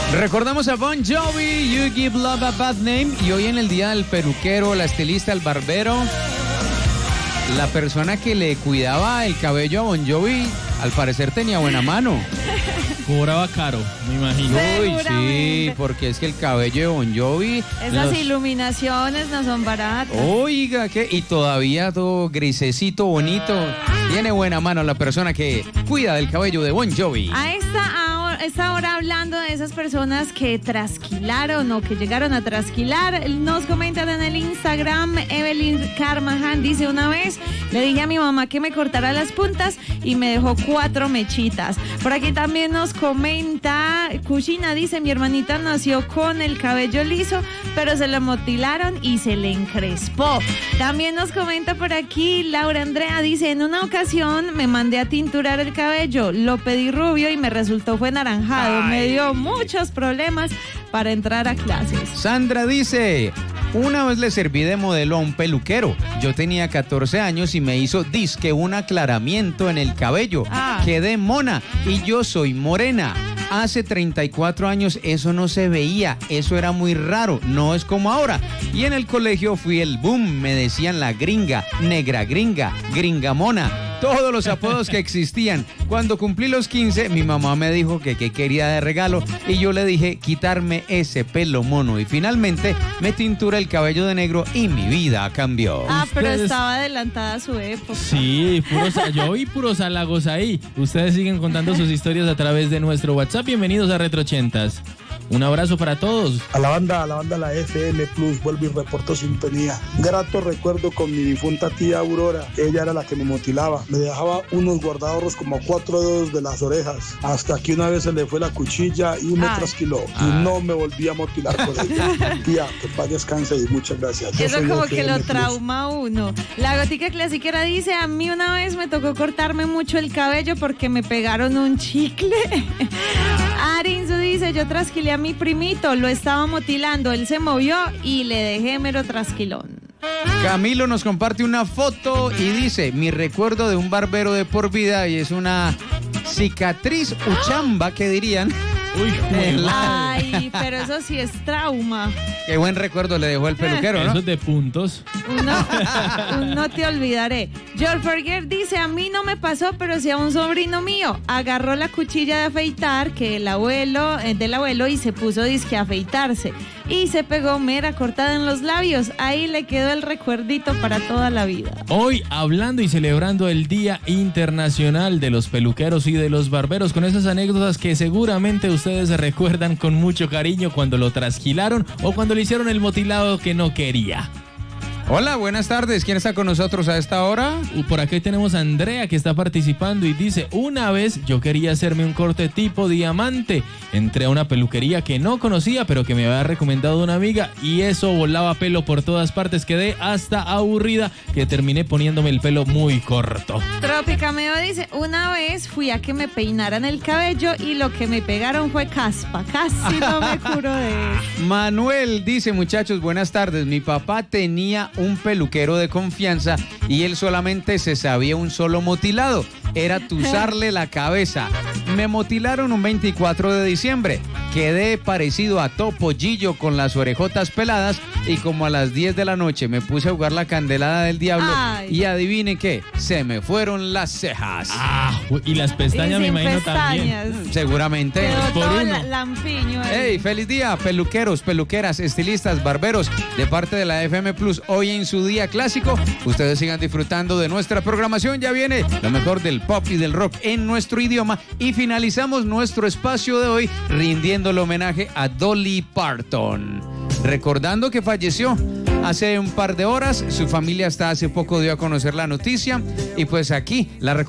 Recordamos a Bon Jovi, You Give Love a Bad Name, y hoy en el día del peluquero, la estilista, el barbero, la persona que le cuidaba el cabello a Bon Jovi, al parecer tenía buena mano. Cobraba caro, me imagino. Uy, sí, porque es que el cabello de Bon Jovi... Esas iluminaciones no son baratas. Oiga, ¿qué? Y todavía todo grisecito, bonito. Tiene buena mano la persona que cuida del cabello de Bon Jovi. A esta hora hablando de esas personas que trasquilaron o que llegaron a trasquilar, nos comentan en el Instagram, Evelyn Carmahan dice: una vez le dije a mi mamá que me cortara las puntas y me dejó 4 mechitas. Por aquí también nos comenta Cushina, dice: mi hermanita nació con el cabello liso, pero se lo motilaron y se le encrespó. También nos comenta por aquí Laura Andrea, dice: en una ocasión me mandé a tinturar el cabello, lo pedí rubio y me resultó fue naranjado. Me dio muchos problemas para entrar a clases. Sandra dice: una vez le serví de modelo a un peluquero. Yo tenía 14 años y me hizo disque un aclaramiento en el cabello. Quedé mona y yo soy morena. Hace 34 años eso no se veía, eso era muy raro, no es como ahora. Y en el colegio fui el boom, me decían la gringa, negra gringa, gringa mona, todos los apodos que existían. Cuando cumplí los 15, mi mamá me dijo que qué quería de regalo y yo le dije quitarme ese pelo mono. Y finalmente me tinturé el cabello de negro y mi vida cambió. Pero estaba adelantada a su época. Sí, yo vi puros halagos ahí. Ustedes siguen contando sus historias a través de nuestro WhatsApp. Bienvenidos a Retro 80s. Un abrazo para todos. A la banda la FM Plus, vuelvo y reporto sintonía. Grato recuerdo con mi difunta tía Aurora. Ella era la que me motilaba. Me dejaba unos guardahorros como a 4 dedos de las orejas. Hasta que una vez se le fue la cuchilla y me trasquiló. Y no me volví a motilar por ella. Tía, que paz descanse y muchas gracias. Eso como que lo trauma a uno. La gótica clasiquera dice: a mí una vez me tocó cortarme mucho el cabello porque me pegaron un chicle. Arinzu dice: yo trasquilé a mi primito, lo estaba motilando, él se movió y le dejé mero trasquilón. Camilo nos comparte una foto y dice: mi recuerdo de un barbero de por vida, y es una cicatriz uchamba, que dirían. Uy, ay, pero eso sí es trauma. Qué buen recuerdo le dejó el peluquero, ¿no? Eso es de puntos. No te olvidaré. George Forger dice: a mí no me pasó, pero sí a un sobrino mío. Agarró la cuchilla de afeitar del abuelo y se puso disque a afeitarse. Y se pegó mera cortada en los labios. Ahí le quedó el recuerdito para toda la vida. Hoy hablando y celebrando el Día Internacional de los Peluqueros y de los Barberos, con esas anécdotas que seguramente ustedes recuerdan con mucho cariño cuando lo trasquilaron o cuando le hicieron el motilado que no quería. Hola, buenas tardes. ¿Quién está con nosotros a esta hora? Por aquí tenemos a Andrea, que está participando y dice: una vez yo quería hacerme un corte tipo diamante. Entré a una peluquería que no conocía, pero que me había recomendado una amiga, y eso volaba pelo por todas partes. Quedé hasta aburrida que terminé poniéndome el pelo muy corto. Tropicameo dice: una vez fui a que me peinaran el cabello y lo que me pegaron fue caspa. Casi no me curo de eso. Manuel dice: muchachos, buenas tardes. Mi papá tenía un peluquero de confianza y él solamente se sabía un solo motilado. Era tuzarle la cabeza. Me motilaron un 24 de diciembre. Quedé parecido a Topollillo con las orejotas peladas y como a las 10 de la noche me puse a jugar la candelada del diablo. Ay. Y adivine qué, se me fueron las cejas. Y las pestañas me imagino también. Seguramente. Quedó Por todo uno. lampiño ahí. Hey, feliz día, peluqueros, peluqueras, estilistas, barberos, de parte de la FM Plus. Hoy en su día clásico, ustedes sigan disfrutando de nuestra programación. Ya viene lo mejor del pop y del rock en nuestro idioma y finalizamos nuestro espacio de hoy rindiéndole homenaje a Dolly Parton. Recordando que falleció hace un par de horas, su familia hasta hace poco dio a conocer la noticia y pues aquí la